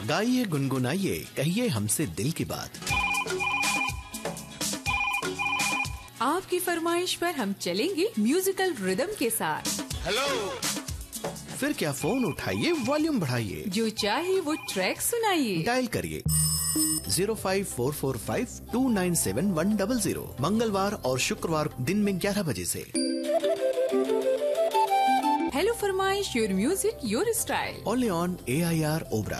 गाइए गुनगुनाइए कहिए हमसे दिल की बात। आपकी फरमाइश पर हम चलेंगे म्यूजिकल रिदम के साथ। हेलो, फिर क्या फोन उठाइए, वॉल्यूम बढ़ाइए, जो चाहे वो ट्रैक सुनाइए। डायल करिए 05445297 मंगलवार और शुक्रवार दिन में 11 बजे से। हेलो फरमाइश, your music your style, only on AIR Obra.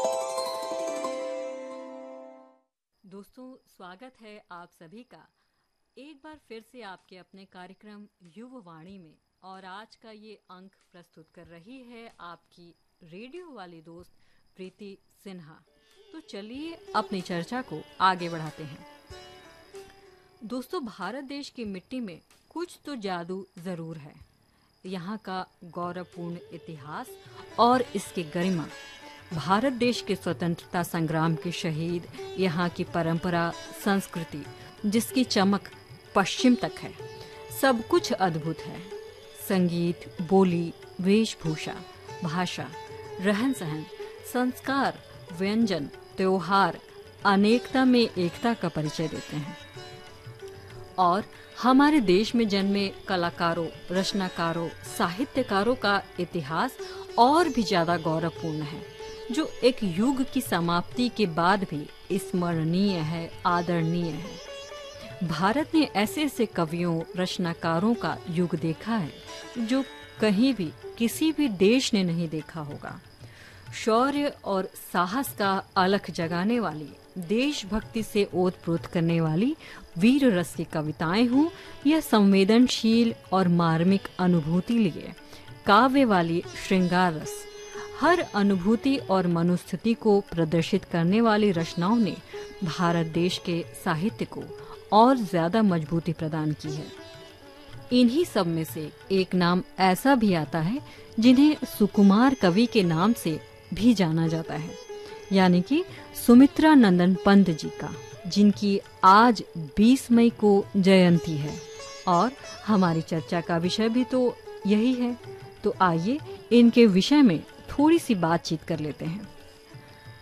दोस्तों, स्वागत है आप सभी का एक बार फिर से आपके अपने कार्यक्रम युववाणी में। और आज का ये अंक प्रस्तुत कर रही है आपकी रेडियो वाली दोस्त प्रीति सिन्हा। तो चलिए अपनी चर्चा को आगे बढ़ाते हैं। दोस्तों, भारत देश की मिट्टी में कुछ तो जादू जरूर है। यहाँ का गौरवपूर्ण इतिहास और इसकी गरिमा, भारत देश के स्वतंत्रता संग्राम के शहीद, यहाँ की परंपरा, संस्कृति जिसकी चमक पश्चिम तक है, सब कुछ अद्भुत है। संगीत, बोली, वेशभूषा, भाषा, रहन सहन, संस्कार, व्यंजन, त्योहार अनेकता में एकता का परिचय देते हैं। और हमारे देश में जन्मे कलाकारों, रचनाकारों, साहित्यकारों का इतिहास और भी ज्यादा गौरवपूर्ण है, जो एक युग की समाप्ति के बाद भी स्मरणीय है, आदरणीय है। भारत ने ऐसे ऐसे कवियों, रचनाकारों का युग देखा है जो कहीं भी किसी भी देश ने नहीं देखा होगा। शौर्य और साहस का अलख जगाने वाली, देशभक्ति से ओतप्रोत करने वाली वीर रस की कविताएं हों या संवेदनशील और मार्मिक अनुभूति लिए काव्य वाली श्रृंगार रस, हर अनुभूति और मनुस्थिति को प्रदर्शित करने वाली रचनाओं ने भारत देश के साहित्य को और ज्यादा मजबूती प्रदान की है। इन्हीं सब में से एक नाम ऐसा भी आता है जिन्हें सुकुमार कवि के नाम से भी जाना जाता है, यानी कि सुमित्रा नंदन पंत जी का, जिनकी आज 20 मई को जयंती है। और हमारी चर्चा का विषय भी तो यही है। तो आइए इनके विषय में थोड़ी सी बातचीत कर लेते हैं।